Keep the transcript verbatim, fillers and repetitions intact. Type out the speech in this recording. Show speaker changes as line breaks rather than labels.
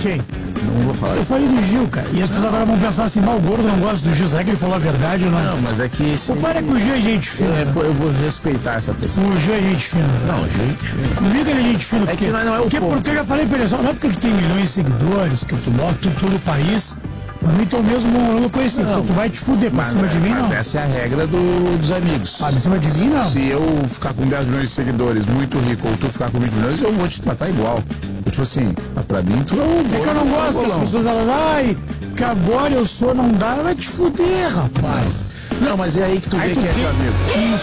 Quem?
Não vou falar.
Eu falei do Gil, cara. E as pessoas agora vão pensar assim, mal, o gordo não gosta do Gil. Será que ele falou a verdade ou não?
Não, mas é que esse...
Pô, para que o Gil é gente fina.
É, pô, eu vou respeitar essa pessoa.
O Gil é gente fina.
Não, gente fina.
Comigo ele é gente fina.
É
porque,
que não é, não é o
porque,
ponto.
porque eu já falei pra ele, só não é porque tu tem milhões de seguidores, que tu bota tu, todo o país. Pra mim, tu mesmo eu não conheci.
Não.
Tu vai te fuder pra
Mas,
cima de mim,
mas
não.
essa é a regra do, dos amigos.
Ah, pra cima de mim, não.
Se eu ficar com dez milhões de seguidores, muito rico, ou tu ficar com vinte milhões, eu vou te tratar igual. Tipo assim, pra mim, tu é o...
É que eu não gosto que as pessoas, elas, ai, que agora eu sou, não dá, vai te fuder, rapaz.
Não, mas é aí que tu
Aí
vê
tu
que é
tem-
teu amigo.